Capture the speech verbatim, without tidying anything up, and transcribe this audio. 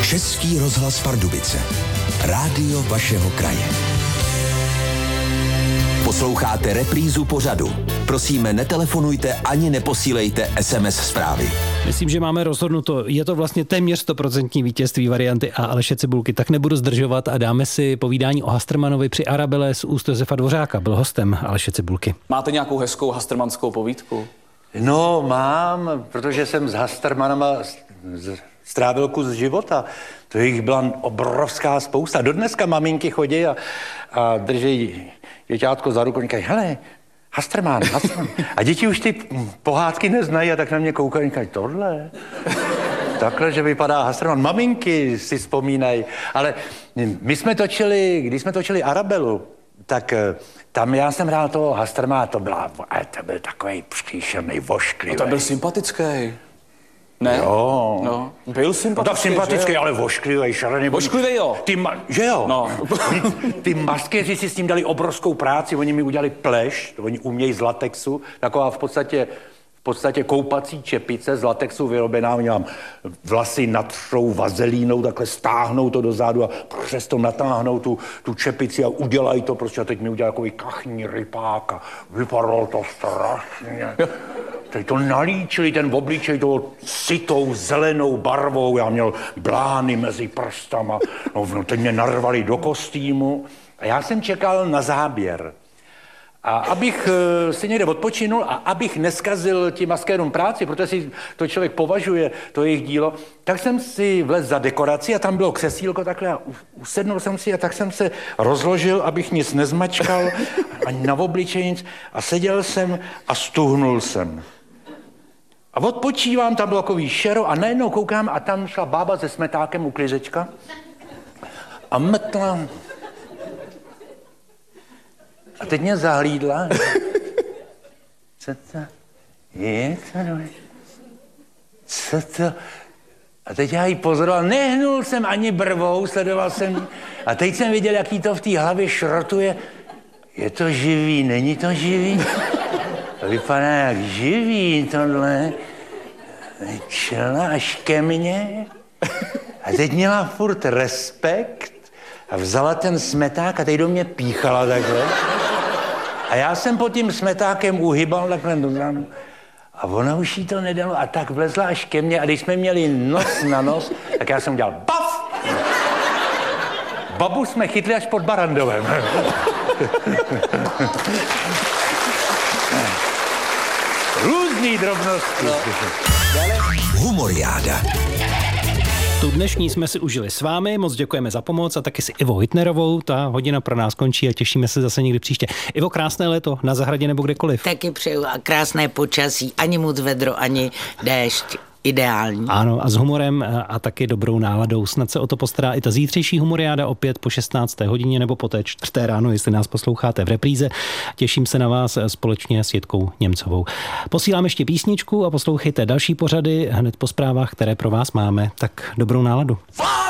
Český rozhlas Pardubice. Rádio vašeho kraje. Posloucháte reprízu pořadu. Prosíme, netelefonujte ani neposílejte es em es zprávy. Myslím, že máme rozhodnuto. Je to vlastně téměř stoprocentní vítězství varianty A Aleše Cibulky. Tak nebudu zdržovat a dáme si povídání o Hastermanovi při Arabele z úst Josefa Dvořáka. Byl hostem Aleše Cibulky. Máte nějakou hezkou hastermanskou povídku? No, mám, protože jsem s Hastermanama strávil kus života. To jich byla obrovská spousta. Dodneska maminky chodí a, a drží děťátko za ruku a říkají, hele, Hasterman, Hasterman. A děti už ty pohádky neznají a tak na mě koukají a říkají, tohle? Takhle, že vypadá Hasterman. Maminky si vzpomínají. Ale my jsme točili, když jsme točili Arabelu, tak tam já jsem hrál toho Hastermana, to byla, to byl takovej příšernej, vošklivý. No to byl sympatický. Ne? Jo. No. Byl sympatický, no tak sympatický, ale vošklivý, šalený. Vošklivý, jo. Ty ma- že jo? No. Ty maskéři si s tím dali obrovskou práci, oni mi udělali pleš, oni umějí z latexu, taková v podstatě, v podstatě koupací čepice z latexu vyrobená, oni mám vlasy natřou vazelínou, takhle stáhnou to dozadu a přesto natáhnou tu, tu čepici a udělají to prostě a teď mi udělali takový kachní rypák a vypadalo to strašně. Teď to nalíčili, ten obličej toho sytou zelenou barvou, já měl blány mezi prstama, no, teď mě narvali do kostýmu a já jsem čekal na záběr. A abych si někde odpočinul a abych neskazil ti maskérům práci, protože si to člověk považuje, to jejich dílo, tak jsem si vlez za dekoraci a tam bylo křesílko takhle a usednul jsem si a tak jsem se rozložil, abych nic nezmačkal, ani na obličeji nic a seděl jsem a stuhnul jsem. A odpočívám, tam bylo takový šero a najednou koukám a tam šla bába se smetákem u klířečka a metla. A teď mě zahlídla. Co to je? To Co to? A teď já jí pozoroval, nehnul jsem ani brvou, sledoval jsem. A teď jsem viděl, jaký to v té hlavě šrotuje. Je to živý, není to živý? To vypadá jak živý tohle. Čela až ke mně. A teď měla furt respekt a vzala ten smeták a teď do mě píchala takhle. A já jsem pod tím smetákem uhybal takhle dozadu. A ona už jí to nedalo a tak vlezla až ke mně a když jsme měli nos na nos, tak já jsem udělal baf! Babu jsme chytli až pod Barandovem. Různý drobnosti. Humoriáda. Tu dnešní jsme si užili s vámi, moc děkujeme za pomoc a taky si Ivo Hitnerovou, ta hodina pro nás končí a těšíme se zase někdy příště. Ivo, krásné léto na zahradě nebo kdekoliv. Taky přeju a krásné počasí, ani moc vedro, ani déšť. Ideální. Ano, a s humorem a taky dobrou náladou. Snad se o to postará i ta zítřejší humoriáda opět po šestnácté hodině nebo po té čtvrté ráno, jestli nás posloucháte v repríze. Těším se na vás společně s Jitkou Němcovou. Posílám ještě písničku a poslouchejte další pořady hned po zprávách, které pro vás máme. Tak dobrou náladu.